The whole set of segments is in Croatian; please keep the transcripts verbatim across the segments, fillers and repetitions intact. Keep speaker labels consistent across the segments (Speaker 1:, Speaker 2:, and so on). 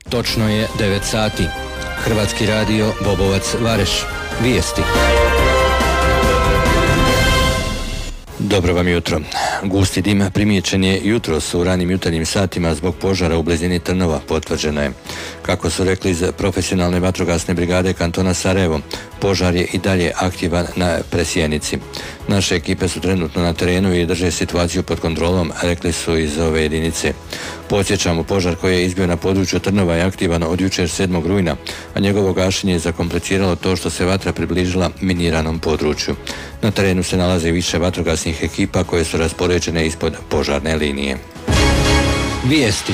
Speaker 1: Točno je devet sati. Hrvatski radio Bobovac Vareš. Vijesti. Dobro vam jutro. Gusti dim primijećen je jutros u ranim jutarnjim satima zbog požara u blizini Trnova, potvrđeno je. Kako su rekli iz profesionalne vatrogasne brigade kantona Sarajevo, požar je i dalje aktivan na Presjenici. Naše ekipe su trenutno na terenu i drže situaciju pod kontrolom, rekli su iz ove jedinice. Podsjećamo, požar koji je izbio na području Trnova je aktivan od jučer sedmog rujna, a njegovo gašenje je zakompliciralo to što se vatra približila miniranom području. Na terenu se nalaze više vatrogasnih ekipa koje su raspoređene ispod požarne linije. Vijesti.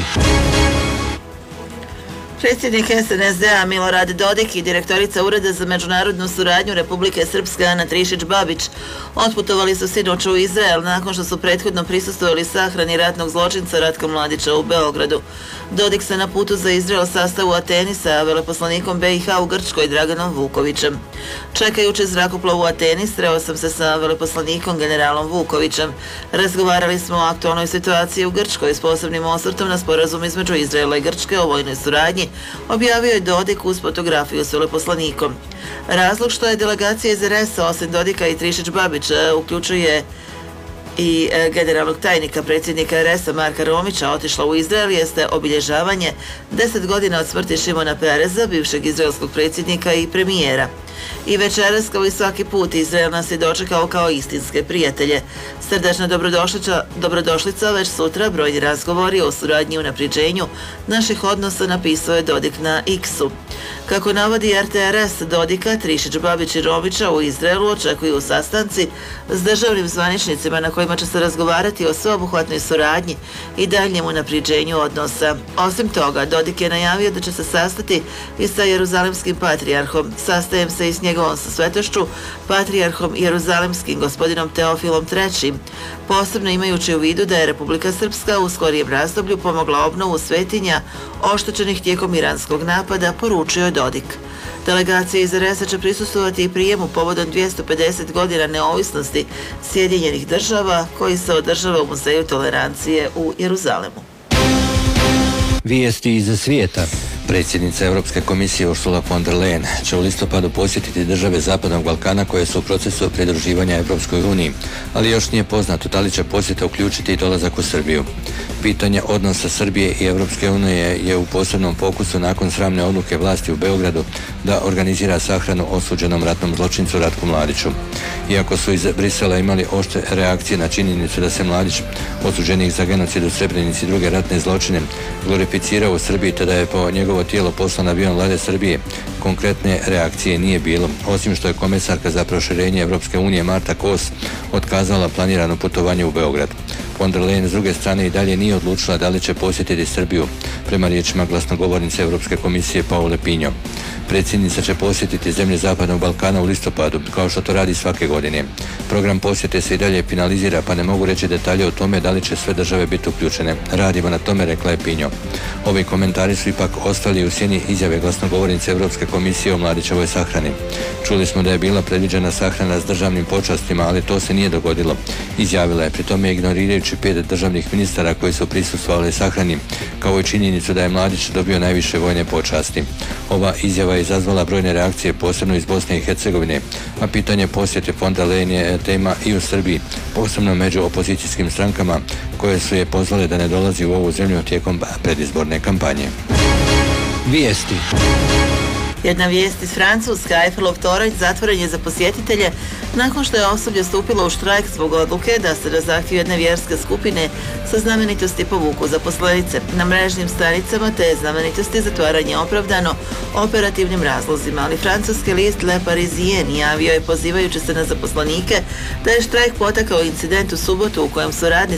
Speaker 2: Predsjednik es en es de a Milorad Dodik i direktorica Ureda za međunarodnu suradnju Republike Srpske Ana Trišić-Babić otputovali su sinoć u Izrael nakon što su prethodno prisustvovali sahrani ratnog zločinca Ratka Mladića u Beogradu. Dodik se na putu za Izrael sastao u Ateni sa veleposlanikom be i ha u Grčkoj Draganom Vukovićem. Čekajući zrakoplov u Ateni, sreo sam se sa veleposlanikom generalom Vukovićem. Razgovarali smo o aktualnoj situaciji u Grčkoj s posebnim osvrtom na sporazum između Izraela i Grčke o vojnoj suradnji, objavio je Dodik uz fotografiju s veleposlanikom. Razlog što je delegacija iz er es-a osim Dodika i Trišić-Babića uključuje i generalnog tajnika predsjednika er es-a Marka Romića otišla u Izrael jeste obilježavanje deset godina od smrti Šimona Pereza, bivšeg izraelskog predsjednika i premijera. I večeras, kao i svaki put, Izrael nas je dočekao kao istinske prijatelje. Srdačna dobrodošlica, dobrodošlica već sutra, brojni razgovori o suradnji i unaprijeđenju naših odnosa, napisao je Dodik na X-u. Kako navodi er te er es, Dodika, Trišić-Babić i Romića u Izraelu očekuju sastanci s državnim zvaničnicima na kojima će se razgovarati o sveobuhvatnoj suradnji i daljnjem unaprijeđenju odnosa. Osim toga, Dodik je najavio da će se sastati i sa jeruzalemskim patrijarhom. Sastajem se i s njegovom svetošću, patrijarhom jeruzalemskim gospodinom Teofilom trećim, posebno imajući u vidu da je Republika Srpska u skorijem razdoblju pomogla obnovu svetinja oštećenih tijekom iranskog napada, poručio je Dodik. Delegacija iz er es-a će prisustvovati i prijemu povodom dvjesto pedeset godina neovisnosti Sjedinjenih država koji se održava u Muzeju tolerancije u Jeruzalemu.
Speaker 1: Vijesti iz svijeta. Predsjednica Europske komisije Ursula von der Leyen će u listopadu posjetiti države Zapadnog Balkana koje su u procesu pridruživanja Europskoj uniji, ali još nije poznato da li će posjeta uključiti i dolazak u Srbiju. Pitanje odnosa Srbije i Europske unije je u posebnom fokusu nakon sramne odluke vlasti u Beogradu da organizira sahranu osuđenom ratnom zločincu Ratku Mladiću. Iako su iz Brisela imali oštre reakcije na činjenicu da se Mladić, osuđenih za genocid u Srebrenici i druge ratne zločine, glorificirao u Srbiji te da je po njegovo tijelo poslan avion vlade Srbije, konkretne reakcije nije bilo, osim što je komesarka za proširenje Europske unije Marta Kos otkazala planirano putovanje u Beograd. Von der Leyen s druge strane i dalje nije odlučila da li će posjetiti Srbiju, prema riječima glasnogovornice Europske komisije Paule Pinjo. Predsjednica će posjetiti zemlje Zapadnog Balkana u listopadu, kao što to radi svake godine. Program posjete se i dalje finalizira, pa ne mogu reći detalje o tome da li će sve države biti uključene. Radimo na tome, rekla je Pinjo. Ovi komentari su ipak ostali u sjeni izjave glasnogovornice Europske komisije o Mladićevoj sahrani. Čuli smo da je bila predviđena sahrana s državnim počastima, ali to se nije dogodilo, izjavila je, pri tome ignorirajući pet državnih ministara koji su prisustvovali sahrani, kao i činjenicu da je Mladić dobio najviše vojne počasti. Ova izjava je izazvala brojne reakcije, posebno iz Bosne i Hercegovine, a pitanje posjete von der Leyen je tema i u Srbiji, posebno među opozicijskim strankama koje su je pozvale da ne dolazi u ovu zemlju tijekom predizborne kampanje. Vijesti.
Speaker 2: Jedna vijest iz Francuske, Eiffelov toranj zatvoren je za posjetitelje nakon što je osoblje stupilo u štrajk zbog odluke da se na zahtjev jedne vjerske skupine sa znamenitosti povuku zaposlenice. Na mrežnim stranicama te znamenitosti zatvaranje opravdano operativnim razlozima, ali francuski list Le Parisien javio je, pozivajući se na zaposlenike, da je štrajk potakao incident u subotu u kojem su radnici